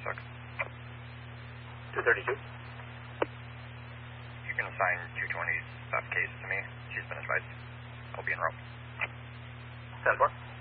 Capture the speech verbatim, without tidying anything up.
six. two thirty-two. You can assign two twenty's Beth case to me. She's been advised. I'll be en route. ten four.